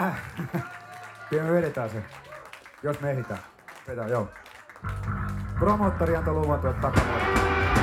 Kyllä me vedetään se, jos me ehditään. Vedetään, joo. Promottori antoi luvan tuolta takapuolella.